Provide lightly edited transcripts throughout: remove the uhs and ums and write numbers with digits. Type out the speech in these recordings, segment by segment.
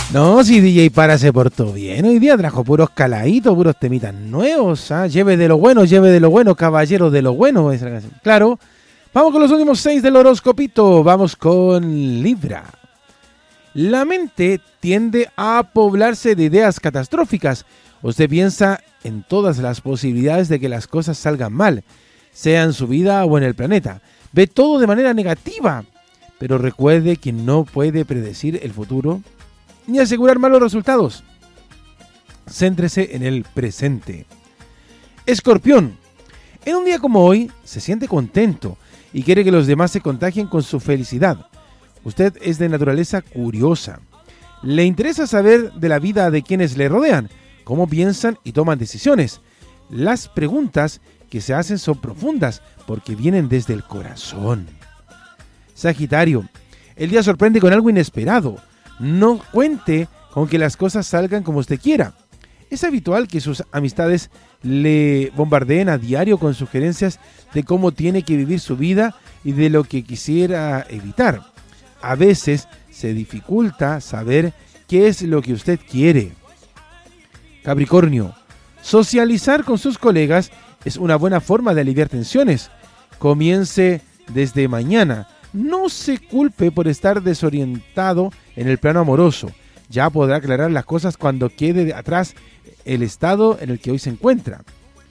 No, si DJ Para se portó bien. Hoy día trajo puros caladitos, puros temitas nuevos. ¿Ah? Lleve de lo bueno, caballero de lo bueno. Claro. Vamos con los últimos 6 del horóscopito. Vamos con Libra. La mente tiende a poblarse de ideas catastróficas. Usted piensa en todas las posibilidades de que las cosas salgan mal, sea en su vida o en el planeta. Ve todo de manera negativa. Pero recuerde que no puede predecir el futuro ni asegurar malos resultados. Céntrese en el presente. Escorpión. En un día como hoy, se siente contento y quiere que los demás se contagien con su felicidad. Usted es de naturaleza curiosa. Le interesa saber de la vida de quienes le rodean, cómo piensan y toman decisiones. Las preguntas que se hacen son profundas porque vienen desde el corazón. Sagitario. El día sorprende con algo inesperado. No cuente con que las cosas salgan como usted quiera. Es habitual que sus amistades le bombardeen a diario con sugerencias de cómo tiene que vivir su vida y de lo que quisiera evitar. A veces se dificulta saber qué es lo que usted quiere. Capricornio. Socializar con sus colegas es una buena forma de aliviar tensiones. Comience desde mañana. No se culpe por estar desorientado en el plano amoroso. Ya podrá aclarar las cosas cuando quede atrás el estado en el que hoy se encuentra.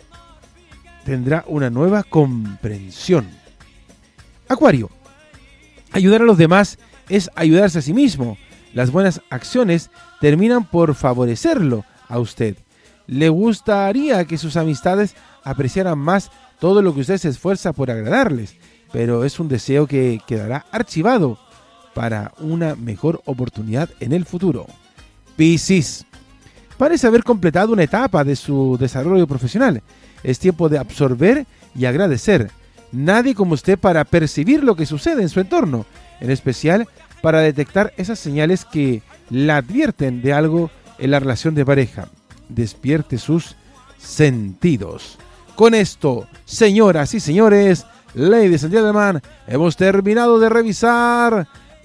Tendrá una nueva comprensión. Acuario. Ayudar a los demás es ayudarse a sí mismo. Las buenas acciones terminan por favorecerlo a usted. Le gustaría que sus amistades apreciaran más todo lo que usted se esfuerza por agradarles, pero es un deseo que quedará archivado para una mejor oportunidad en el futuro. Piscis. Parece haber completado una etapa de su desarrollo profesional. Es tiempo de absorber y agradecer. Nadie como usted para percibir lo que sucede en su entorno, en especial para detectar esas señales que la advierten de algo en la relación de pareja. Despierte sus sentidos. Con esto, señoras y señores, ladies and gentlemen, hemos terminado de revisar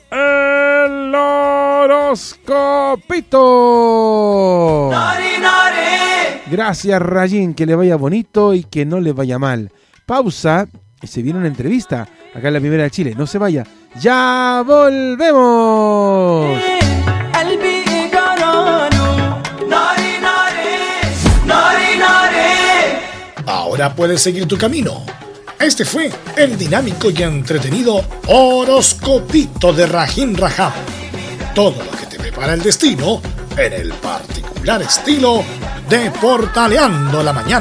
el horóscopito. Gracias, Rayín, que le vaya bonito y que no le vaya mal. Pausa y se viene una entrevista acá en la Primera de Chile. No se vaya, ya volvemos. Ahora puedes seguir tu camino. Este fue el dinámico y entretenido horóscopito de Rajín Rajab. Todo lo que te prepara el destino en el particular estilo de Portaleando la Mañana.